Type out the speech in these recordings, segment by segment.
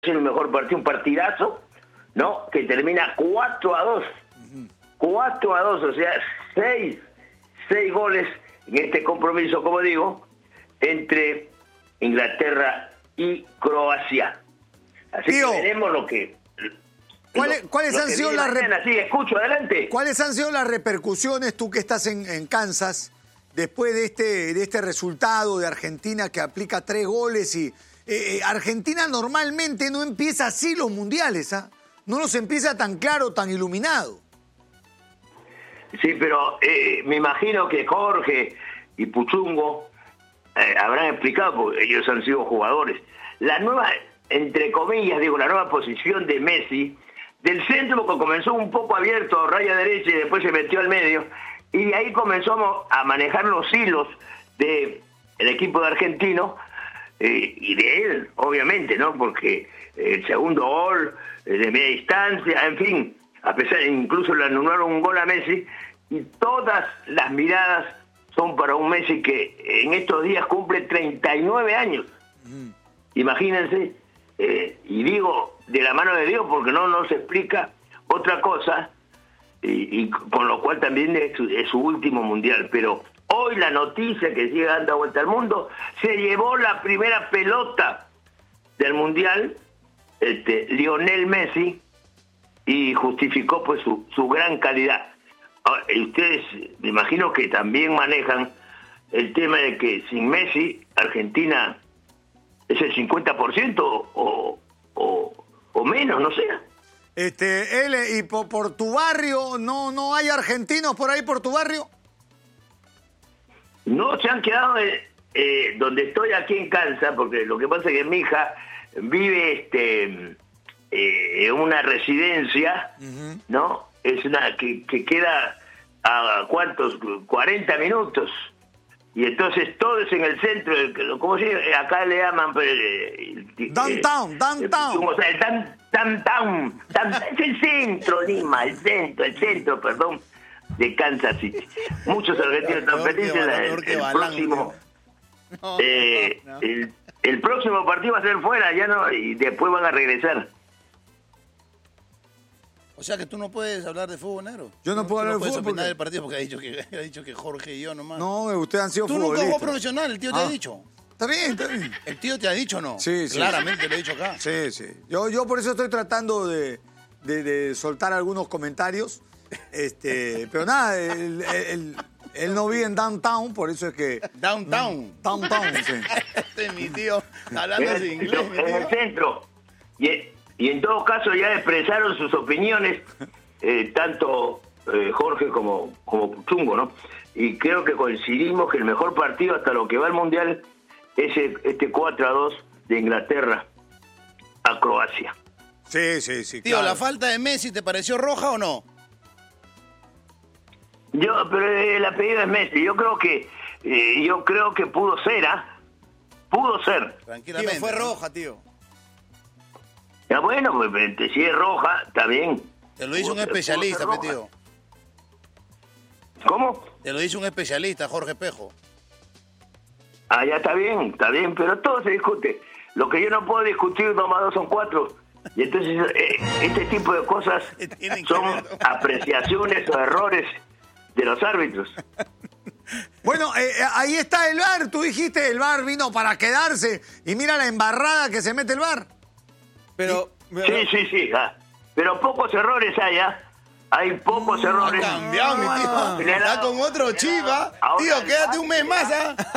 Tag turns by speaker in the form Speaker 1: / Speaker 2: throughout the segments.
Speaker 1: el mejor partido, un partidazo, ¿no? Que termina 4-2. 4-2, o sea, 6 goles en este compromiso, como digo, entre Inglaterra y Croacia. Así
Speaker 2: Tío,
Speaker 1: que veremos lo que...
Speaker 2: ¿Cuáles han sido las
Speaker 1: Sí, escucho, adelante.
Speaker 2: ¿Cuáles han sido las repercusiones, tú que estás en Kansas, después de este resultado de Argentina que aplica 3 goles? Y Argentina normalmente no empieza así los mundiales, ¿ah? No los empieza tan claro, tan iluminado.
Speaker 1: Sí, pero me imagino que Jorge y Puchungo habrán explicado, porque ellos han sido jugadores, la nueva, entre comillas, digo, la nueva posición de Messi, del centro, que comenzó un poco abierto, raya derecha, y después se metió al medio, y de ahí comenzó a manejar los hilos del equipo de argentino, y de él, obviamente, ¿no? Porque el segundo gol, de media distancia, en fin, a pesar, incluso le anularon un gol a Messi, y todas las miradas son para un Messi que en estos días cumple 39 años. Imagínense, y digo de la mano de Dios porque no nos explica otra cosa, y con lo cual también es su último mundial. Pero hoy la noticia que sigue dando vuelta al mundo, se llevó la primera pelota del mundial, Lionel Messi, y justificó pues su gran calidad. Ahora, ustedes me imagino que también manejan el tema de que sin Messi Argentina es el 50% o menos, no sé.
Speaker 2: Y por tu barrio, ¿no hay argentinos por ahí por tu barrio?
Speaker 1: No, se han quedado donde estoy aquí en Kansas, porque lo que pasa es que mi hija vive en una residencia, ¿no? Es una que queda a ¿cuántos? 40 minutos. Y entonces todo es en el centro, ¿cómo se llama? Acá le llaman...
Speaker 2: Downtown.
Speaker 1: O sea, el downtown. Es el centro, Lima, el centro, perdón, de Kansas City. Muchos argentinos están felices. El próximo partido va a ser fuera, ya no, y después van a regresar.
Speaker 3: O sea que tú no puedes hablar de fútbol, negro.
Speaker 2: Yo no puedo hablar de fútbol
Speaker 3: porque... del partido porque ha dicho que Jorge y yo nomás.
Speaker 2: No, ustedes han sido futbolistas.
Speaker 3: Tú nunca jugó profesional, el tío te ha dicho.
Speaker 2: Está bien.
Speaker 3: ¿El tío te ha dicho o no?
Speaker 2: Sí.
Speaker 3: Claramente lo he dicho acá.
Speaker 2: Sí. Yo por eso estoy tratando de soltar algunos comentarios. Pero nada, él no vive en downtown, por eso es que...
Speaker 3: Downtown,
Speaker 2: sí.
Speaker 3: Este es mi tío, hablando de inglés.
Speaker 1: En el centro. Y en todo caso ya expresaron sus opiniones, tanto Jorge como Chungo, ¿no? Y creo que coincidimos que el mejor partido hasta lo que va al Mundial es este 4-2 de Inglaterra a Croacia.
Speaker 2: Sí.
Speaker 3: Tío,
Speaker 2: claro.
Speaker 3: ¿la falta de Messi te pareció roja o no?
Speaker 1: Pero el apellido es Messi. Yo creo que pudo ser, Pudo ser.
Speaker 3: Tranquilamente.
Speaker 2: Tío, fue roja, tío.
Speaker 1: Ya bueno, pues si es roja, está bien.
Speaker 3: Te lo dice un especialista, tío.
Speaker 1: ¿Cómo?
Speaker 3: Te lo dice un especialista, Jorge Pejo.
Speaker 1: Ya está bien, pero todo se discute. Lo que yo no puedo discutir, 2 más 2 son 4. Y entonces este tipo de cosas son apreciaciones o errores de los árbitros.
Speaker 2: Bueno, ahí está el VAR. Tú dijiste el VAR vino para quedarse. Y mira la embarrada que se mete el VAR.
Speaker 1: Sí. Pero pocos errores hay, Hay pocos errores.
Speaker 3: Ha cambiado, mi tío. Está con otro chiva. Tío, quédate un mes más,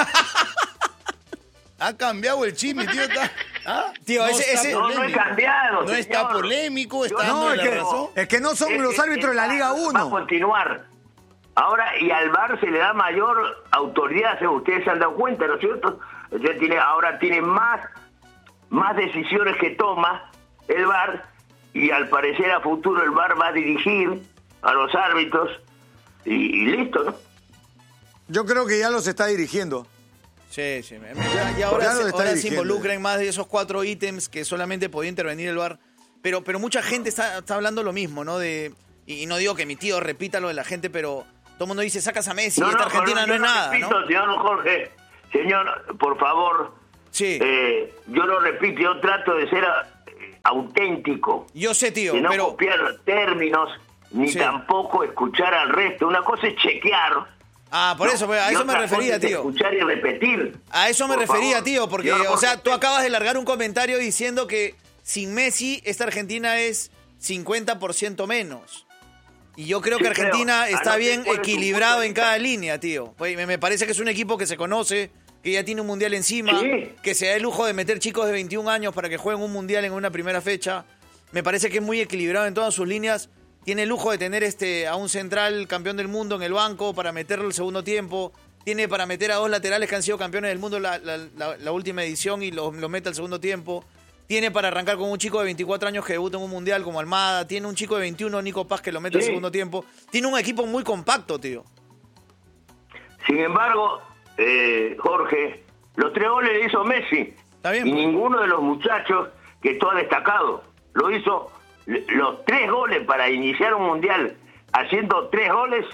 Speaker 3: Ha cambiado el chip, mi tío.
Speaker 2: Tío,
Speaker 1: no he cambiado.
Speaker 3: No está polémico, está dando la razón.
Speaker 2: Es que no son los árbitros de la Liga 1.
Speaker 1: Va a continuar. Ahora, y al VAR se le da mayor autoridad, ustedes se han dado cuenta, ¿no es cierto? Ahora tiene más decisiones que toma el VAR, y al parecer a futuro el VAR va a dirigir a los árbitros y listo, ¿no?
Speaker 2: Yo creo que ya los está dirigiendo.
Speaker 4: Sí. Y ahora se involucran más de esos 4 ítems que solamente podía intervenir el VAR. Pero mucha gente está hablando lo mismo, ¿no? Y no digo que mi tío repita lo de la gente, pero todo el mundo dice, sacas a Messi, esta Argentina no es nada,
Speaker 1: repito,
Speaker 4: ¿no?
Speaker 1: Señor Jorge, por favor,
Speaker 4: sí.
Speaker 1: yo lo repito, yo trato de ser auténtico.
Speaker 4: Yo sé, tío,
Speaker 1: de no
Speaker 4: pero...
Speaker 1: copiar términos, ni tampoco escuchar al resto. Una cosa es chequear.
Speaker 4: Por eso, a eso me refería, tío.
Speaker 1: Escuchar y repetir.
Speaker 4: A eso me refería, tío, porque, o sea, tú acabas de largar un comentario diciendo que sin Messi esta Argentina es 50% menos. Y yo creo que Argentina está bien equilibrado en cada línea, tío. Pues me parece que es un equipo que se conoce, que ya tiene un mundial encima, que se da el lujo de meter chicos de 21 años para que jueguen un mundial en una primera fecha. Me parece que es muy equilibrado en todas sus líneas. Tiene el lujo de tener a un central campeón del mundo en el banco para meterlo el segundo tiempo. Tiene para meter a 2 laterales que han sido campeones del mundo la última edición y los mete al segundo tiempo. Tiene para arrancar con un chico de 24 años que debuta en un mundial como Almada. Tiene un chico de 21, Nico Paz, que lo mete al segundo tiempo. Tiene un equipo muy compacto, tío.
Speaker 1: Sin embargo, Jorge, los 3 goles le hizo Messi.
Speaker 4: Está bien,
Speaker 1: y ninguno de los muchachos que tú has destacado lo hizo. Los 3 goles para iniciar un mundial haciendo 3 goles,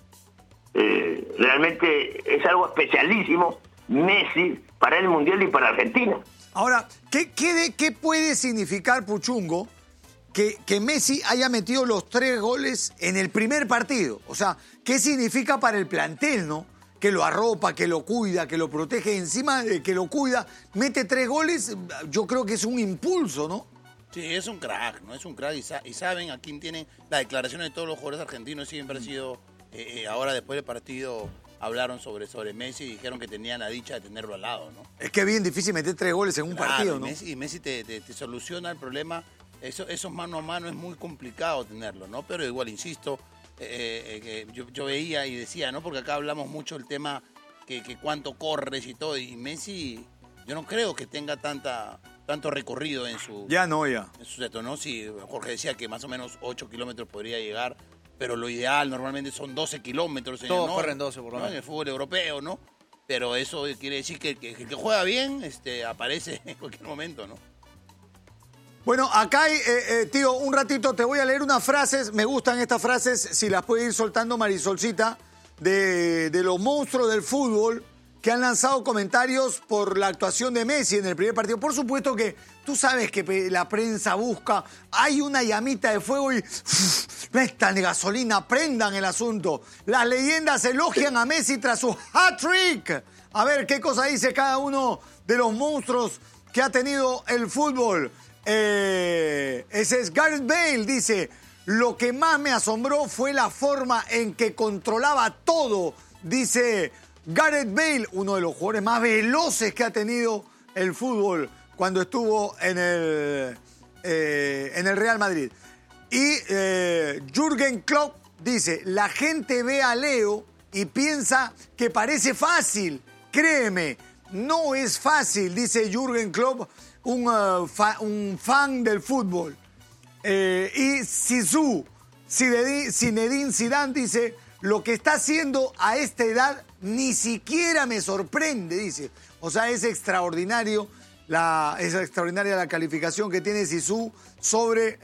Speaker 1: realmente es algo especialísimo Messi para el mundial y para Argentina.
Speaker 2: Ahora, ¿qué puede significar, Puchungo, que Messi haya metido los 3 goles en el primer partido? O sea, ¿qué significa para el plantel, no? Que lo arropa, que lo cuida, que lo protege, encima de que lo cuida, mete 3 goles, yo creo que es un impulso, ¿no?
Speaker 3: Sí, es un crack, ¿no? Es un crack y saben a quién tienen. Las declaraciones de todos los jugadores argentinos siempre han sido, ahora después del partido hablaron sobre Messi y dijeron que tenían la dicha de tenerlo al lado, ¿no?
Speaker 2: Es que es bien difícil meter 3 goles en un partido, ¿no?
Speaker 3: Y Messi te soluciona el problema. Esos mano a mano es muy complicado tenerlo, ¿no? Pero igual, insisto, yo veía y decía, ¿no? Porque acá hablamos mucho del tema que cuánto corres y todo, y Messi, yo no creo que tenga tanto recorrido en su... En su seto, ¿no? Sí, Jorge decía que más o menos 8 kilómetros podría llegar, pero lo ideal normalmente son 12 kilómetros.
Speaker 4: Todos corren 12 por lo menos.
Speaker 3: En el fútbol europeo, ¿no? Pero eso quiere decir que el que juega bien aparece en cualquier momento, ¿no?
Speaker 2: Bueno, acá hay, tío, un ratito te voy a leer unas frases, me gustan estas frases, si las puede ir soltando Marisolcita, de los monstruos del fútbol que han lanzado comentarios por la actuación de Messi en el primer partido. Por supuesto que tú sabes que la prensa busca, hay una llamita de fuego y metan de gasolina, prendan el asunto. Las leyendas elogian a Messi tras su hat-trick. A ver qué cosa dice cada uno de los monstruos que ha tenido el fútbol. Ese es Gareth Bale, dice, lo que más me asombró fue la forma en que controlaba todo, dice Gareth Bale, uno de los jugadores más veloces que ha tenido el fútbol cuando estuvo en el Real Madrid. Y Jürgen Klopp dice, la gente ve a Leo y piensa que parece fácil, créeme, no es fácil, dice Jürgen Klopp, un fan del fútbol. Y Zizou, Zinedine Zidane dice, lo que está haciendo a esta edad ni siquiera me sorprende, dice. O sea, es extraordinaria la calificación que tiene Zizou sobre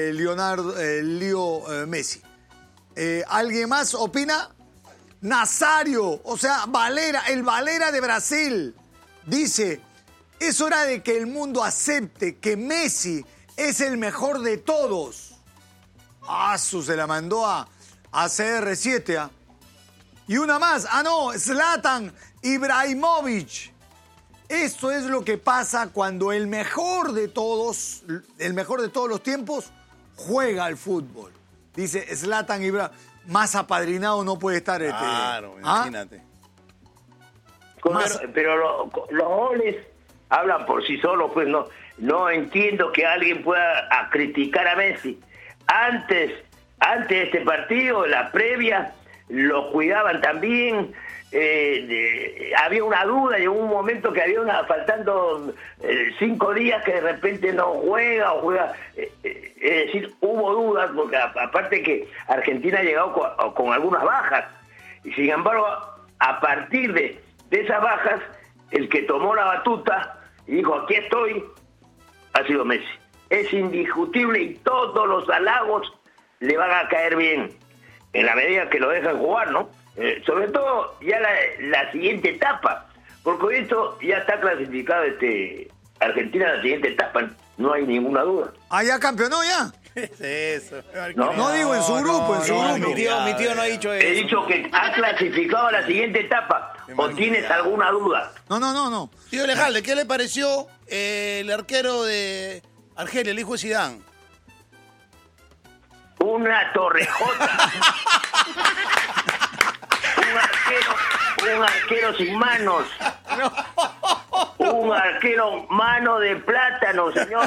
Speaker 2: Leo Messi. ¿Alguien más opina? Nazario, o sea, el Valera de Brasil, dice, es hora de que el mundo acepte que Messi es el mejor de todos. Se la mandó a CR7. Y una más. Zlatan Ibrahimovic. Esto es lo que pasa cuando el mejor de todos los tiempos, juega al fútbol. Dice Zlatan Ibrahimovic. Más apadrinado no puede estar
Speaker 3: Claro, imagínate.
Speaker 1: Pero los goles hablan por sí solos, pues no entiendo que alguien pueda criticar a Messi. Antes de este partido, la previa, lo cuidaban también. Había una duda, llegó un momento que había faltando 5 días que de repente no juega o juega. Es decir, hubo dudas, porque aparte que Argentina ha llegado con algunas bajas. Y sin embargo, a partir de esas bajas, el que tomó la batuta y dijo, aquí estoy, ha sido Messi. Es indiscutible y todos los halagos le van a caer bien en la medida que lo dejan jugar, ¿no? Sobre todo ya la siguiente etapa, porque esto ya está clasificado Argentina en la siguiente etapa, no hay ninguna duda.
Speaker 2: ¿Ah, ya campeonó ya?
Speaker 3: ¿Qué es eso?
Speaker 2: No digo en su grupo, en su grupo.
Speaker 4: Mi tío no ha dicho eso.
Speaker 1: He dicho que ha clasificado a la siguiente etapa. ¿O tienes alguna duda?
Speaker 2: No.
Speaker 3: Tío Lejalde, ¿qué le pareció el arquero de Argelia, el hijo de Zidane?
Speaker 1: Una torrejota. Un arquero sin manos. Un arquero mano de plátano, señor.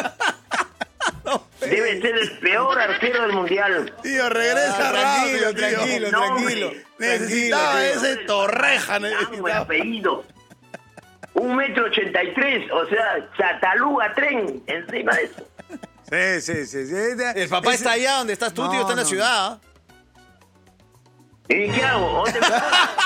Speaker 1: Debe ser el peor arquero del mundial.
Speaker 3: Tío, regresa rápido,
Speaker 4: tranquilo.
Speaker 3: Necesitaba ese Torreja.
Speaker 1: El apellido. 1,83 m, o sea, Chataluga Tren, encima de eso.
Speaker 2: Sí.
Speaker 4: El papá está allá donde estás tú, tío, está en la ciudad.
Speaker 1: ¿Y qué hago? ¿Dónde me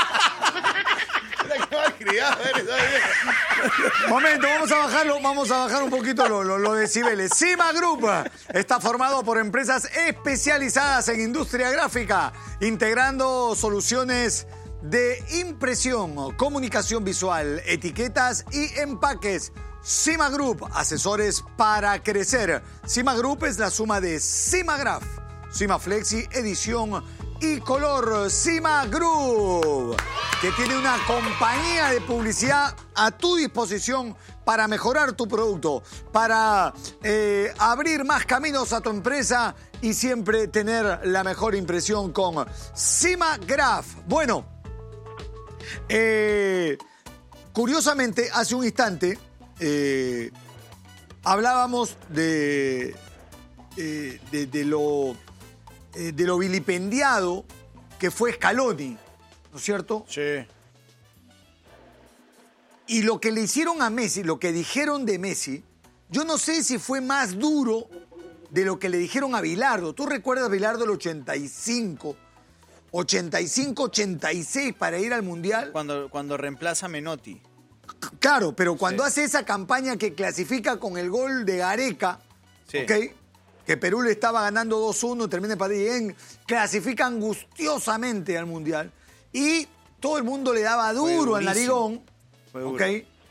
Speaker 2: Momento, vamos a bajar un poquito los decibeles. Cima Group está formado por empresas especializadas en industria gráfica, integrando soluciones de impresión, comunicación visual, etiquetas y empaques. Cima Group, asesores para crecer. Cima Group es la suma de Cimagraph, Cima Flexi, edición y color. Cima Group, que tiene una compañía de publicidad a tu disposición para mejorar tu producto, para abrir más caminos a tu empresa y siempre tener la mejor impresión con Cimagraph. Bueno, curiosamente, hace un instante hablábamos de lo vilipendiado que fue Scaloni, ¿no es cierto?
Speaker 4: Sí.
Speaker 2: Y lo que le hicieron a Messi, lo que dijeron de Messi, yo no sé si fue más duro de lo que le dijeron a Bilardo. ¿Tú recuerdas a Bilardo el 85-86 para ir al Mundial?
Speaker 4: Cuando reemplaza a Menotti.
Speaker 2: Claro, pero cuando hace esa campaña que clasifica con el gol de Gareca, ¿ok? Que Perú le estaba ganando 2-1, termina el partido y clasifica angustiosamente al Mundial. Y todo el mundo le daba duro al narigón, ¿ok?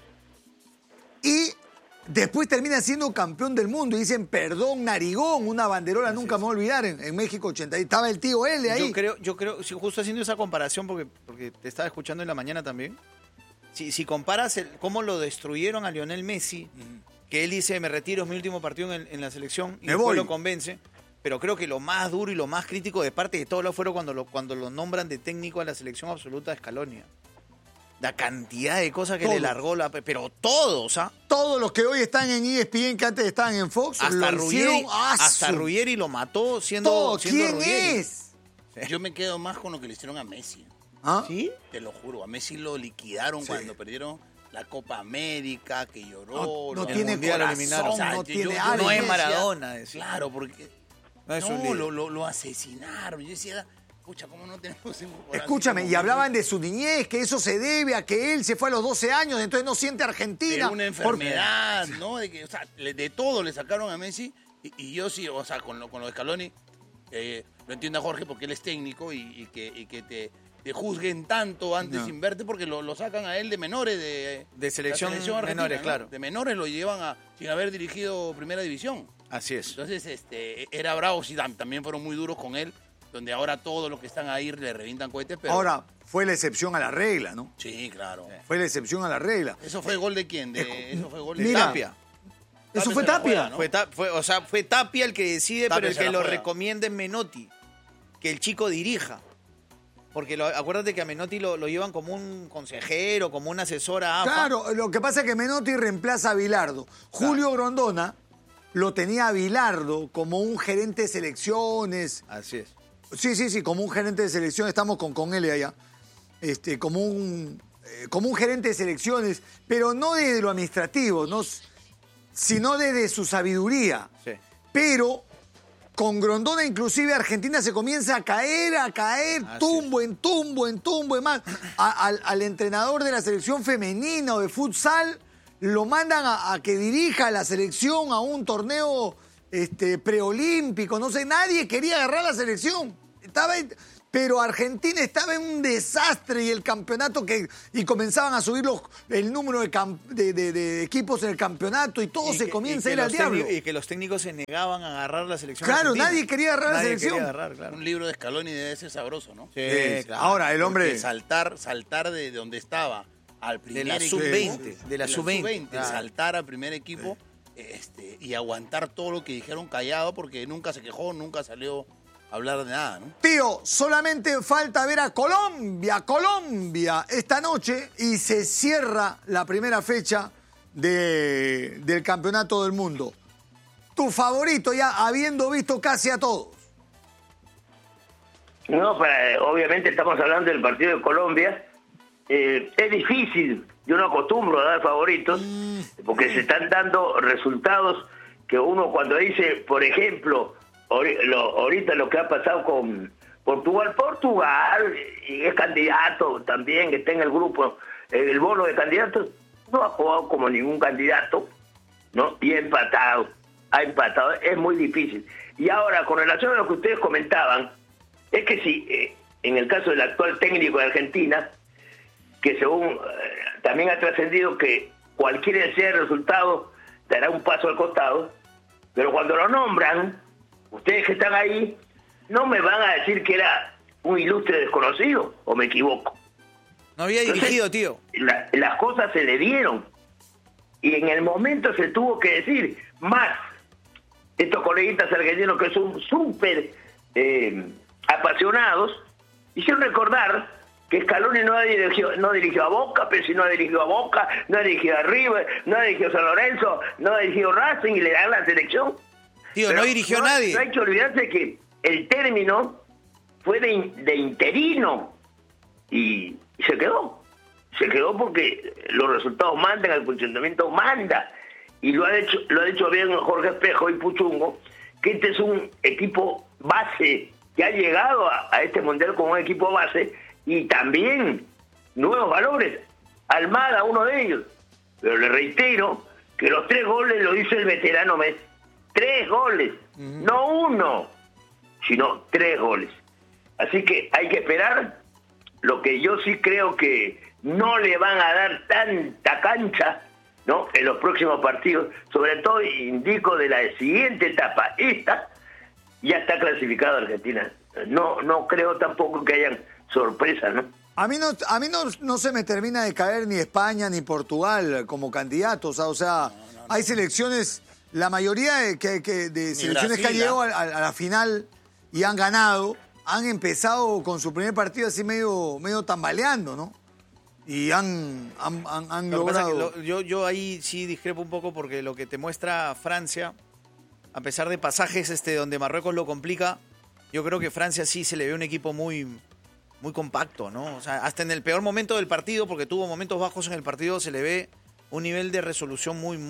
Speaker 2: Y después termina siendo campeón del mundo y dicen, perdón, narigón, una banderola, nunca me voy a olvidar, en México 80. Estaba el tío L ahí.
Speaker 4: Yo creo, justo haciendo esa comparación, porque te estaba escuchando en la mañana también, si comparas cómo lo destruyeron a Lionel Messi, que él dice, me retiro, es mi último partido en la selección, y después lo convence, pero creo que lo más duro y lo más crítico de parte de todos los fueron cuando lo nombran de técnico a la selección absoluta de Scaloni. La cantidad de cosas que le largó, pero todos, ¿ah?
Speaker 2: Todos los que hoy están en ESPN, que antes estaban en Fox,
Speaker 4: hasta Ruggeri lo mató siendo
Speaker 2: ¿Quién
Speaker 4: Ruggeri.
Speaker 2: es?
Speaker 3: Yo me quedo más con lo que le hicieron a Messi.
Speaker 2: ¿Ah?
Speaker 4: ¿Sí?
Speaker 3: Te lo juro, a Messi lo liquidaron cuando perdieron la Copa América, que lloró.
Speaker 2: No tiene corazón, no tiene alma.
Speaker 4: No es Maradona.
Speaker 3: Claro, porque lo asesinaron. Yo decía, escucha, ¿cómo no tenemos
Speaker 2: Escúchame, y hablaban de su niñez, que eso se debe a que él se fue a los 12 años, entonces no siente Argentina.
Speaker 3: De una enfermedad, ¿no? De todo le sacaron a Messi. Y yo sí, o sea, con lo de Scaloni, lo entiendo a Jorge porque él es técnico y que te juzguen tanto antes sin verte porque lo sacan a él de menores
Speaker 4: de selección menores, ¿no? Claro.
Speaker 3: De menores lo llevan sin haber dirigido primera división.
Speaker 4: Así es.
Speaker 3: Entonces era bravo, sí, también fueron muy duros con él, donde ahora todos los que están ahí le revientan cohetes, pero
Speaker 2: ahora fue la excepción a la regla, ¿no?
Speaker 3: Sí, claro.
Speaker 2: Fue la excepción a la regla.
Speaker 3: ¿Eso fue gol de quién? Eso fue gol de
Speaker 2: Tapia. ¿Eso fue Tapia?
Speaker 3: ¿No?
Speaker 4: Fue Tapia el que decide,
Speaker 3: Tapia,
Speaker 4: pero el que lo
Speaker 3: juega.
Speaker 4: recomienda es Menotti, que el chico dirija. Porque acuérdate que a Menotti lo llevan como un consejero, como un asesor a AFA.
Speaker 2: Claro, lo que pasa es que Menotti reemplaza a Bilardo. Julio Grondona lo tenía a Bilardo como un gerente de selecciones.
Speaker 4: Así es.
Speaker 2: Sí, como un gerente de selección, estamos con él allá. Como un gerente de selecciones, pero no desde lo administrativo, sino desde su sabiduría.
Speaker 4: Sí.
Speaker 2: Pero con Grondona inclusive Argentina se comienza a caer, tumbo en más. Al entrenador de la selección femenina o de futsal lo mandan a que dirija a la selección a un torneo preolímpico, no sé, nadie quería agarrar la selección. pero Argentina estaba en un desastre y el campeonato y comenzaban a subir el número de equipos en el campeonato y todo se comienza a ir al diablo.
Speaker 4: Y que los técnicos se negaban a agarrar la selección
Speaker 2: Claro,
Speaker 4: argentina.
Speaker 2: nadie quería agarrar la selección.
Speaker 4: Claro.
Speaker 3: Un libro de Scaloni debe ser sabroso, ¿no?
Speaker 4: Sí, claro.
Speaker 2: Ahora, el hombre...
Speaker 3: Porque saltar de donde estaba al primer
Speaker 4: De la
Speaker 3: equipo,
Speaker 4: sub-20, de la sub-20.
Speaker 3: Claro. Saltar al primer equipo y aguantar todo lo que dijeron callado, porque nunca se quejó, nunca salió a hablar de nada, ¿no?
Speaker 2: Tío, solamente falta ver a Colombia esta noche y se cierra la primera fecha del Campeonato del Mundo. Tu favorito, ya habiendo visto casi a todos.
Speaker 1: No, obviamente estamos hablando del partido de Colombia. Es difícil, yo no acostumbro a dar favoritos, porque se están dando resultados que uno cuando dice, por ejemplo, ahorita lo que ha pasado con Portugal y es candidato también, está en el grupo, en el bono de candidatos, no ha jugado como ningún candidato, ¿no? Y ha empatado, es muy difícil. Y ahora, con relación a lo que ustedes comentaban, es que si, en el caso del actual técnico de Argentina, que según también ha trascendido que cualquiera sea el resultado, dará un paso al costado, pero cuando lo nombran, ustedes que están ahí, no me van a decir que era un ilustre desconocido, o me equivoco.
Speaker 4: No había dirigido, tío.
Speaker 1: Las cosas se le dieron, y en el momento se tuvo que decir, más estos coleguitas argentinos que son súper apasionados, hicieron recordar que Scaloni no dirigió a Boca, pero si no ha dirigido a Boca, no ha dirigido a River, no ha dirigido a San Lorenzo, no ha dirigido a Racing y le dan la selección.
Speaker 4: Tío,
Speaker 1: pero
Speaker 4: no dirigió nadie.
Speaker 1: No hay que olvidarse que el término fue de interino y se quedó. Se quedó porque los resultados mandan, el funcionamiento manda. Y lo ha dicho bien Jorge Espejo y Puchungo, que este es un equipo base, que ha llegado a este mundial con un equipo base, y también nuevos valores. Almada, uno de ellos. Pero le reitero que los 3 goles lo hizo el veterano Messi. 3 goles. No uno, sino 3 goles. Así que hay que esperar. Lo que yo sí creo que no le van a dar tanta cancha, ¿no?, en los próximos partidos. Sobre todo indico de la siguiente etapa. Esta ya está clasificada Argentina. No creo tampoco que hayan sorpresa, ¿no?
Speaker 2: A mí no se me termina de caer ni España ni Portugal como candidatos. O sea, hay selecciones, la mayoría de selecciones Brasil, que han llegado a la final y han ganado, han empezado con su primer partido así medio tambaleando, ¿no? Y han logrado...
Speaker 4: Yo ahí sí discrepo un poco, porque lo que te muestra Francia, a pesar de pasajes donde Marruecos lo complica, yo creo que Francia sí se le ve un equipo muy compacto, ¿no? O sea, hasta en el peor momento del partido, porque tuvo momentos bajos en el partido, se le ve un nivel de resolución muy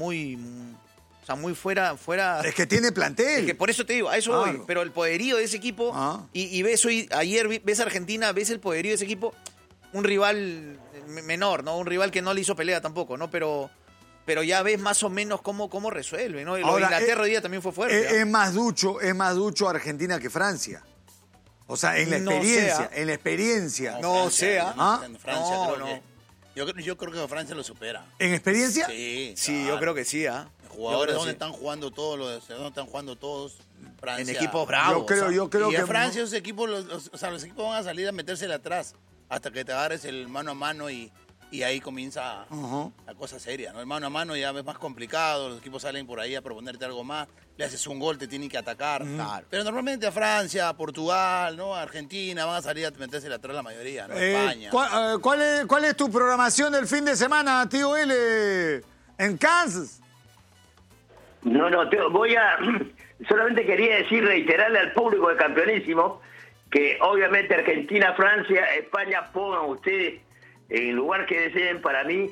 Speaker 4: fuera.
Speaker 2: Es que tiene plantel.
Speaker 4: Es que por eso te digo, a eso voy. Pero el poderío de ese equipo, y ves ayer ves Argentina, ves el poderío de ese equipo, un rival menor, ¿no? Un rival que no le hizo pelea tampoco, ¿no? Pero ya ves más o menos cómo resuelve, ¿no? Ahora, Inglaterra hoy día también fue fuerte.
Speaker 2: Es más ducho Argentina que Francia. O sea, en la experiencia.
Speaker 4: No sea.
Speaker 3: En Francia yo creo que Francia lo supera.
Speaker 2: ¿En experiencia?
Speaker 3: Sí,
Speaker 4: claro. Yo creo que sí,
Speaker 3: Jugadores donde están jugando todos, Francia.
Speaker 4: En equipos bravos.
Speaker 2: Yo creo
Speaker 3: y
Speaker 2: que
Speaker 3: en Francia los equipos van a salir a metérsele atrás hasta que te agarres el mano a mano y ahí comienza la cosa seria, ¿no? El mano a mano ya es más complicado, los equipos salen por ahí a proponerte algo más, le haces un gol, te tienen que atacar. Claro. Pero normalmente a Francia, a Portugal, ¿no?, a Argentina van a salir a meterse atrás la mayoría, ¿no? España.
Speaker 2: ¿Cuál es tu programación del fin de semana, tío L, en Kansas?
Speaker 1: No, solamente quería reiterarle al público de Campeonísimo que obviamente Argentina, Francia, España, pongan ustedes en el lugar que deseen. Para mí,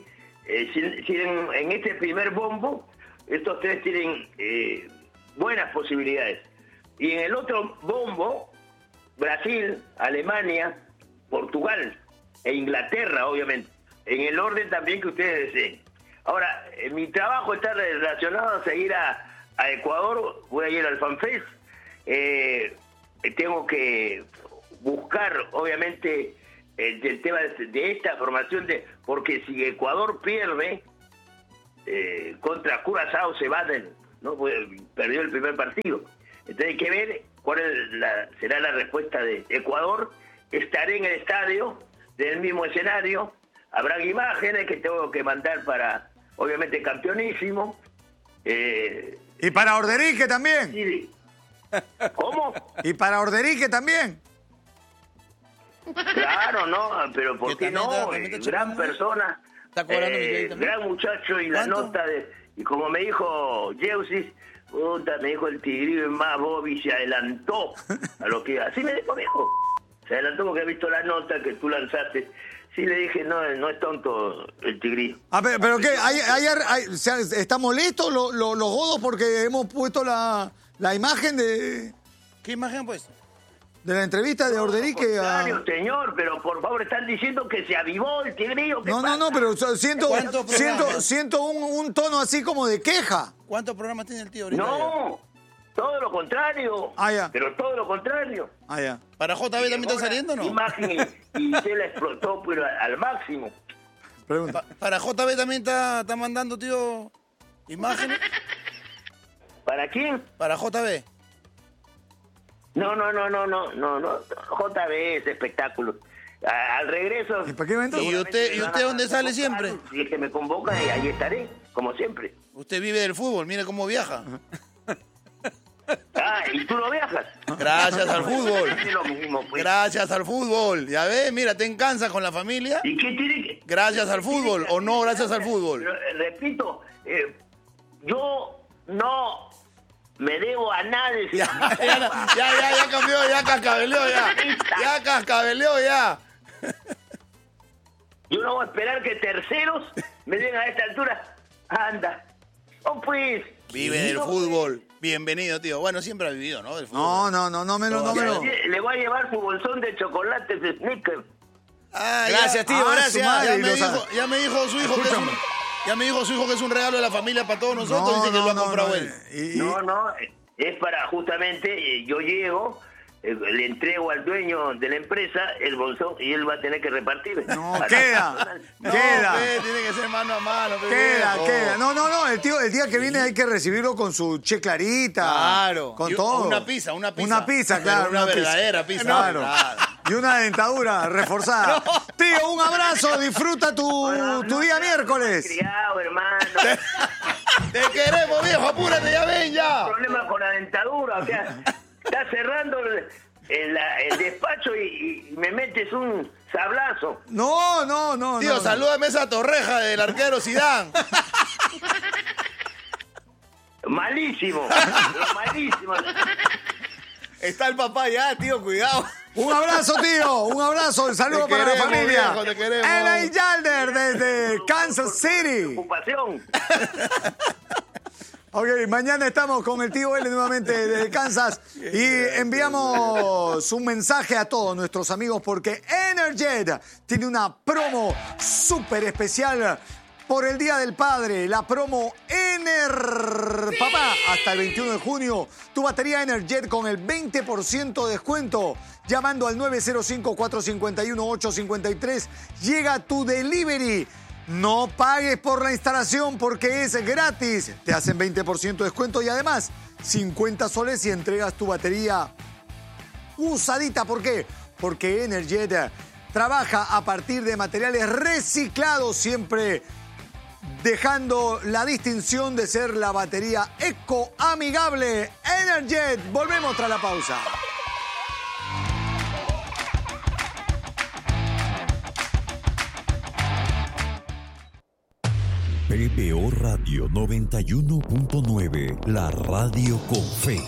Speaker 1: en este primer bombo, estos 3 tienen buenas posibilidades. Y en el otro bombo, Brasil, Alemania, Portugal e Inglaterra, obviamente. En el orden también que ustedes deseen. Ahora, mi trabajo está relacionado a seguir a Ecuador. Voy a ir al FanFest. Tengo que buscar, obviamente, el tema de esta formación, porque si Ecuador pierde contra Curazao se va ¿no? Pues perdió el primer partido. Entonces hay que ver cuál será la respuesta de Ecuador. Estaré en el estadio del mismo escenario. Habrán imágenes que tengo que mandar para, obviamente, Campeonísimo.
Speaker 2: Y para Orderique también.
Speaker 1: Sí. ¿Cómo?
Speaker 2: Y para Orderique también.
Speaker 1: Claro, no, pero ¿por qué no? Gran persona, gran muchacho, y la nota y como me dijo Jeusis, me dijo el tigrillo más Bobby se adelantó a lo que así me dijo, se adelantó porque he visto la nota que tú lanzaste. Sí, le dije, no es tonto el tigrillo.
Speaker 2: Pero ¿qué? ¿Está molesto los godos porque hemos puesto la imagen de...
Speaker 3: ¿Qué imagen pues?
Speaker 2: De la entrevista de Orderique a...
Speaker 1: señor, pero por favor están diciendo que se avivó el tigrillo.
Speaker 2: No, pero siento un tono así como de queja.
Speaker 3: ¿Cuántos programas tiene el tío ahorita?
Speaker 1: No, todo lo contrario.
Speaker 2: Ya.
Speaker 1: Pero todo lo contrario.
Speaker 2: Ya.
Speaker 3: ¿Para JB también está saliendo o no?
Speaker 1: Imagen y se la explotó pero al máximo.
Speaker 2: Pregunta.
Speaker 3: ¿Para JB también está mandando, tío, imágenes?
Speaker 1: ¿Para quién?
Speaker 3: Para JB.
Speaker 1: No. JB es espectáculo. Al regreso.
Speaker 2: ¿Y para qué evento?
Speaker 3: ¿Y usted dónde sale siempre?
Speaker 1: Si es que me convoca, ahí estaré, como siempre.
Speaker 3: Usted vive del fútbol, mire cómo viaja.
Speaker 1: ¿Y tú no viajas?
Speaker 3: Gracias al fútbol.
Speaker 1: Es lo mismo, pues.
Speaker 3: Gracias al fútbol. Ya ves, mira, te encansas con la familia.
Speaker 1: ¿Y qué tiene que...?
Speaker 3: Gracias al fútbol o no gracias al fútbol.
Speaker 1: Pero, repito, yo no me debo a nadie.
Speaker 3: Ya cambió, ya cascabeleó, ya. Ya cascabeleó, ya.
Speaker 1: Yo no voy a esperar que terceros me den a esta altura. Anda. Pues.
Speaker 3: Vive del fútbol. Bienvenido, tío. Bueno, siempre ha vivido, ¿no? Del fútbol.
Speaker 2: No me lo.
Speaker 1: Le voy a llevar su bolsón de chocolates de Snickers.
Speaker 4: Gracias, tío, gracias.
Speaker 3: Ya me dijo su hijo que es un regalo de la familia para todos nosotros. Dice que lo ha comprado él.
Speaker 1: No, es para justamente, yo llego, le entrego al dueño de la empresa el bolsón y él va a tener que repartir.
Speaker 2: Queda.
Speaker 3: Tiene que ser mano a mano.
Speaker 2: Queda. No, el día que viene hay que recibirlo con su che clarita.
Speaker 3: Claro.
Speaker 2: Con todo.
Speaker 3: Una pizza.
Speaker 2: Una pizza, claro.
Speaker 3: Una verdadera pizza.
Speaker 2: Claro. Y una dentadura reforzada. Tío, un abrazo, disfruta tu día miércoles.
Speaker 1: Criado, hermano.
Speaker 3: Te queremos, viejo, apúrate, ya ven, ya.
Speaker 1: Problema con la dentadura, o sea, está cerrando el despacho y me metes un sablazo.
Speaker 2: No.
Speaker 3: Tío, salúdame esa torreja del arquero Zidane.
Speaker 1: Malísimo.
Speaker 4: Está el papá ya, tío, cuidado.
Speaker 2: Un abrazo, tío. Un abrazo. El saludo para la familia.
Speaker 3: Viejo, te queremos.
Speaker 2: L.A. Yalder desde Kansas City.
Speaker 1: Ocupación.
Speaker 2: Ok, mañana estamos con el tío L nuevamente desde Kansas y enviamos un mensaje a todos nuestros amigos porque Energet tiene una promo súper especial por el Día del Padre. La promo Papá, hasta el 21 de junio. Tu batería Energet con el 20% de descuento. Llamando al 905-451-853. Llega tu delivery. No pagues por la instalación porque es gratis. Te hacen 20% de descuento y además 50 soles si entregas tu batería usadita. ¿Por qué? Porque Energet trabaja a partir de materiales reciclados, siempre dejando la distinción de ser la batería ecoamigable. Energet, volvemos tras la pausa.
Speaker 5: PBO Radio 91.9, la radio con fe.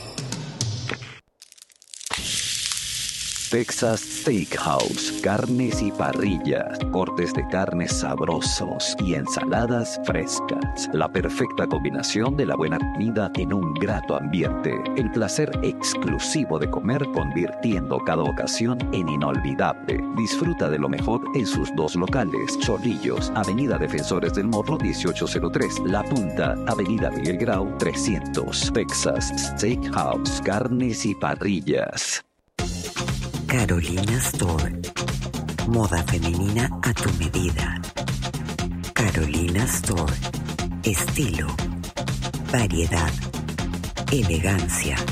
Speaker 6: Texas Steakhouse, carnes y parrillas, cortes de carnes sabrosos y ensaladas frescas. La perfecta combinación de la buena comida en un grato ambiente. El placer exclusivo de comer convirtiendo cada ocasión en inolvidable. Disfruta de lo mejor en sus dos locales. Chorrillos, Avenida Defensores del Morro 1803. La Punta, Avenida Miguel Grau 300. Texas Steakhouse, carnes y parrillas.
Speaker 7: Carolina Store. Moda femenina a tu medida. Carolina Store. Estilo, variedad, elegancia.